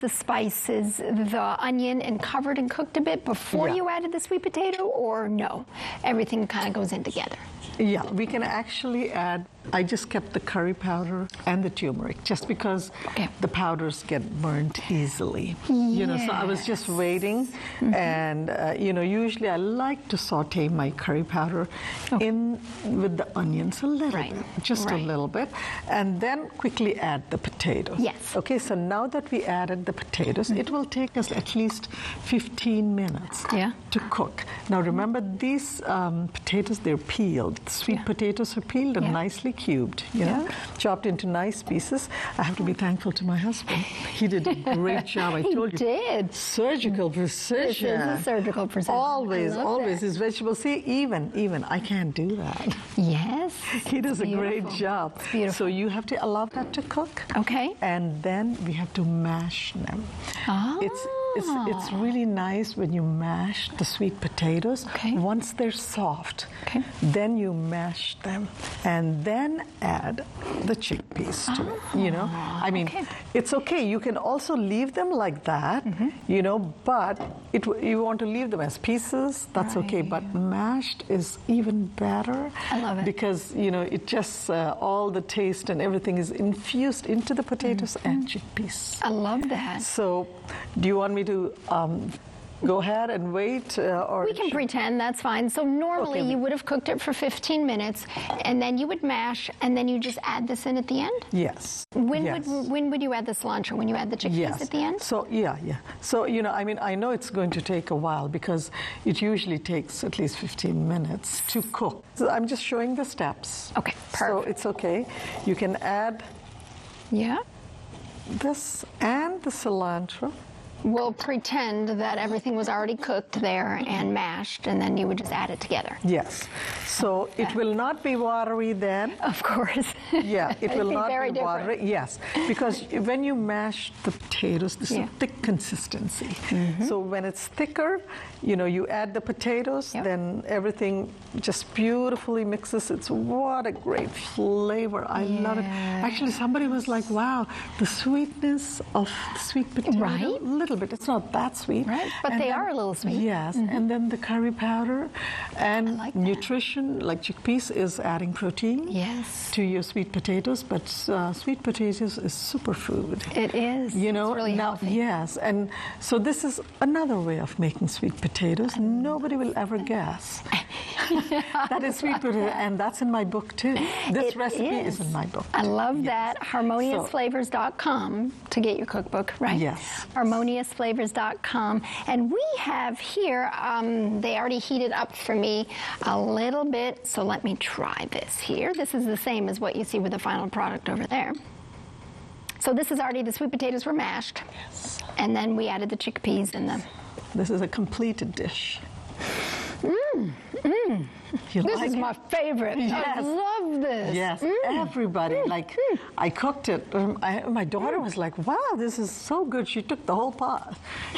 the spices, the onion, and covered and cooked a bit before you added the sweet potato, or no? Everything kind of goes in together. Yeah, we can actually add, I just kept the curry powder and the turmeric just because the powders get burnt easily. You know, so I was just waiting, and you know, usually I like to saute my curry powder in with the onions a little bit, just a little bit, and then quickly add the potatoes. Yes. Okay, so now that we added the potatoes, it will take us at least 15 minutes to cook. Now remember, these potatoes, they're peeled. Sweet potatoes are peeled and nicely cubed, you know, chopped into nice pieces. I have to be thankful to my husband. He did a great job. I told you. He did. Surgical precision. This is a surgical precision. Always, always. His vegetables, see, even, I can't do that. Yes. He does a great job. It's beautiful. So you have to allow that to cook. Okay. And then we have to mash them. Oh. It's really nice when you mash the sweet potatoes. Okay. Once they're soft, then you mash them and then add the chickpeas to it. You know, I mean, it's okay. You can also leave them like that, you know, but you want to leave them as pieces, that's okay. But mashed is even better. I love it. Because, you know, it just, all the taste and everything is infused into the potatoes and chickpeas. I love that. So, do you want me to go ahead and wait? Or we can pretend, that's fine. So normally you would have cooked it for 15 minutes, and then you would mash, and then you just add this in at the end? Yes. When would you add the cilantro? When you add the chickpeas at the end? So, So, you know, I mean, I know it's going to take a while because it usually takes at least 15 minutes to cook. So I'm just showing the steps. Okay, perfect. So it's okay. You can add this and the cilantro. We'll pretend that everything was already cooked there and mashed, and then you would just add it together. Yes. So it will not be watery then. Of course. Yeah, it will not very be watery. different. Yes, because when you mash the potatoes, this is a thick consistency. So when it's thicker, you know, you add the potatoes, then everything just beautifully mixes. It's what a great flavor. I love it. Actually, somebody was like, wow, the sweetness of the sweet potato. Right. Little bit. It's not that sweet. Right, but they are a little sweet. Yes, and then the curry powder and nutrition, like chickpeas, is adding protein to your sweet potatoes, but sweet potatoes is superfood. It is. You know, it's really healthy. Yes, and so this is another way of making sweet potatoes. Nobody will ever guess. That is sweet potato, and that's in my book too. This recipe is in my book. I love that. HarmoniousFlavors.com to get your cookbook, right? Yes. HarmoniousFlavors.com. And we have here, they already heated up for me a little bit, so let me try this here. This is the same as what you see with the final product over there. So this is already, the sweet potatoes were mashed. Yes. And then we added the chickpeas in them. This is a completed dish. This is my favorite. Yes. I love this. Yes, everybody. Like, I cooked it. My daughter was like, wow, this is so good. She took the whole pot.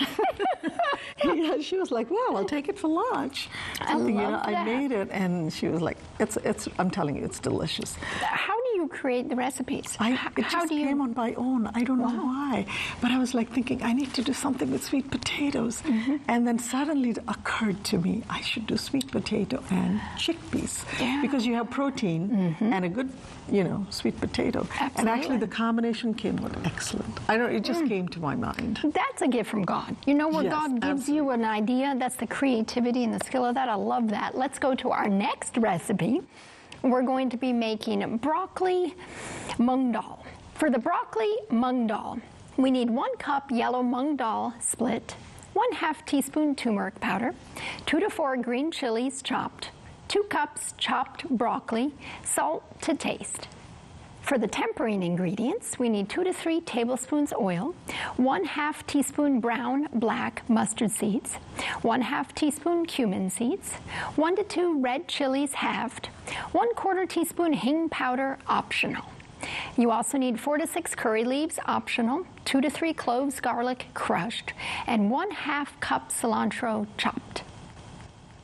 She was like, wow, I'll take it for lunch. I love that. I made it, and she was like, I'm telling you, it's delicious. How do you create the recipes? It just came on my own. I don't know why. But I was like thinking, I need to do something with sweet potatoes. And then suddenly it occurred to me, I should do sweet potato and chickpeas. Because you have protein and a good, sweet potato. Absolutely. And actually the combination came out excellent. It just came to my mind. That's a gift from God. You know, where God gives you an idea, that's the creativity and the skill of that. I love that. Let's go to our next recipe. We're going to be making broccoli mung dal. For the broccoli mung dal, we need 1 cup yellow mung dal split, 1/2 teaspoon turmeric powder, 2 to 4 green chilies chopped, 2 cups chopped broccoli, salt to taste. For the tempering ingredients, we need 2 to 3 tablespoons oil, 1/2 teaspoon brown black mustard seeds, 1/2 teaspoon cumin seeds, 1 to 2 red chilies halved, 1/4 teaspoon hing powder optional. You also need 4 to 6 curry leaves optional, 2 to 3 cloves garlic crushed, and 1/2 cup cilantro chopped.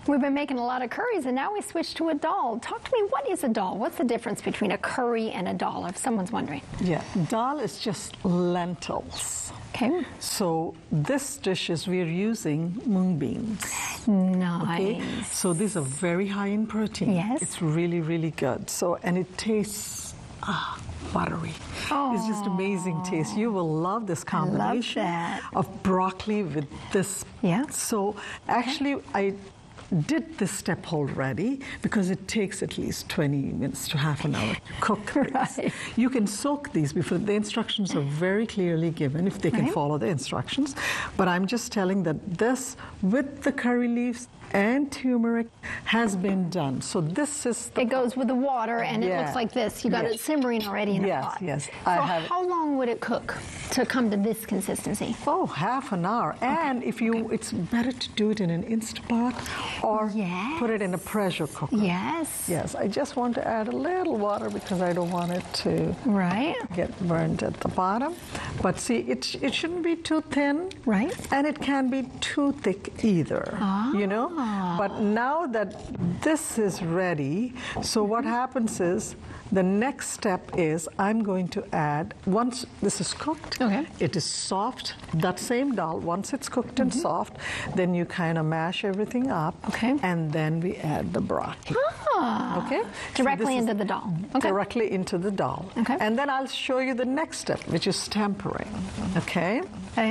We've been making a lot of curries, and now we switch to a dal. Talk to me, what is a dal? What's the difference between a curry and a dal, if someone's wondering? Yeah, dal is just lentils. Okay. So this dish is we're using mung beans. Nice. Okay? So these are very high in protein. Yes. It's really, really good. So, and it tastes buttery. It's just amazing taste. You will love this combination of broccoli with this. Yeah. So actually, I did this step already because it takes at least 20 minutes to half an hour to cook these. Right. You can soak these before the instructions are very clearly given if they can follow the instructions. But I'm just telling that this with the curry leaves and turmeric has been done. So this is it goes with the water, and it looks like this. You got it simmering already in a pot. Yes. So how long would it cook to come to this consistency? Oh, half an hour. And if you, it's better to do it in an Instapot or put it in a pressure cooker. Yes. I just want to add a little water because I don't want it to get burned at the bottom. But see, it shouldn't be too thin. Right. And it can't be too thick either. You know? But now that this is ready, so what happens is the next step is I'm going to add, once this is cooked, it is soft, that same dal, once it's cooked and soft, then you kind of mash everything up, and then we add the broccoli. Okay? Directly into the dal. Directly into the dal. And then I'll show you the next step, which is tempering. Okay?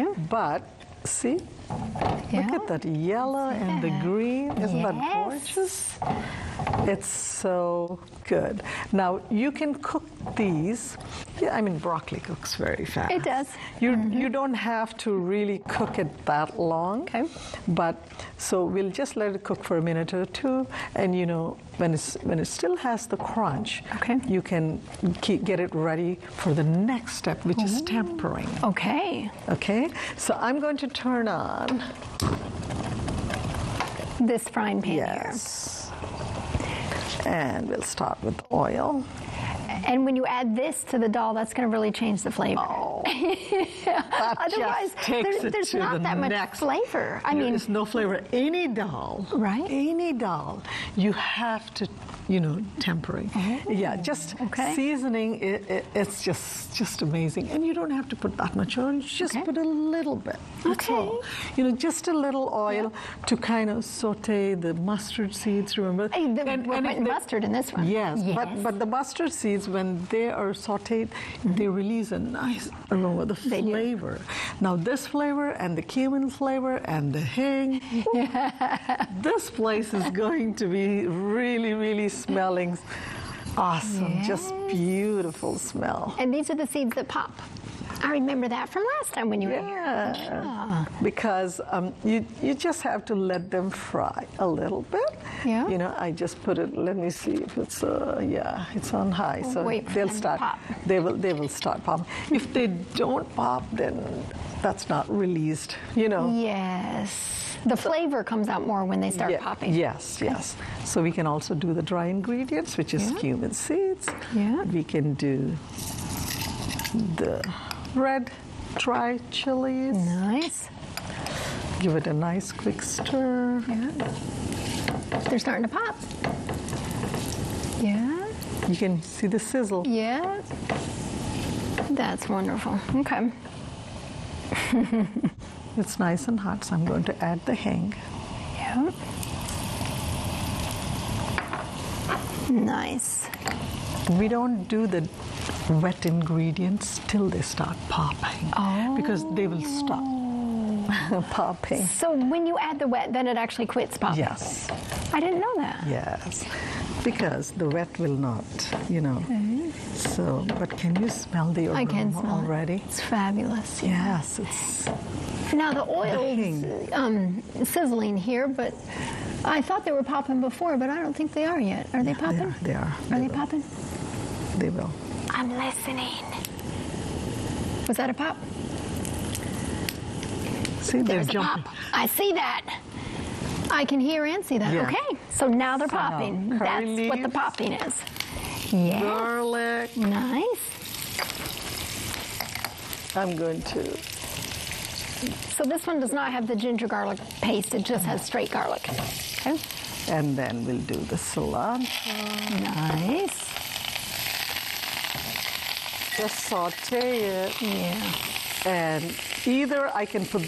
But see? Look at that yellow and the green. Isn't that gorgeous? It's so good. Now, you can cook these. Yeah, I mean, broccoli cooks very fast. It does. You don't have to really cook it that long. But so we'll just let it cook for a minute or two, and you know, when it still has the crunch, you can get it ready for the next step, which is tempering. Okay. So I'm going to turn on this frying pan here. And we'll start with oil. And when you add this to the dal, that's going to really change the flavor. Otherwise, there's not that much flavor. I mean, there's no flavor. Any dal, any dal, you have to, you know, tempering. Just seasoning. It's just amazing. And you don't have to put that much oil. You just put a little bit. That's all. You know, just a little oil to kind of saute the mustard seeds. Remember? We're putting mustard in this one. Yes. But the mustard seeds, when they are sauteed, they release a nice aroma, the flavor. Now this flavor and the cumin flavor and the hing, this place is going to be really, really smelling awesome. Just beautiful smell. And these are the seeds that pop. I remember that from last time when you were here. Because you just have to let them fry a little bit. You know, I just put it. Let me see if it's it's on high, so they'll start. Pop. They will start popping. If they don't pop, then that's not released. You know. Yes. The flavor comes out more when they start popping. Yes. So we can also do the dry ingredients, which is cumin seeds. We can do the red dry chilies. Nice. Give it a nice quick stir. They're starting to pop. You can see the sizzle. That's wonderful. Okay. It's nice and hot, so I'm going to add the hing. Nice. We don't do the wet ingredients till they start popping because they will stop popping. So when you add the wet, then it actually quits popping? Yes. I didn't know that. Yes, because the wet will not, you know. So, but can you smell the aroma I can smell already? It's fabulous. Yes, it's... Now the oil's sizzling here, but I thought they were popping before, but I don't think they are yet. Are they popping? They are. Are they popping? They will. I'm listening. Was that a pop? See, they're jumping. Pop. I see that. I can hear and see that. Okay, so now they're popping. That's leaves, what the popping is. Yes. Garlic. Nice. I'm going to... So this one does not have the ginger garlic paste. It just has straight garlic. Okay. And then we'll do the cilantro. Nice. Just saute it. Yeah. And either I can put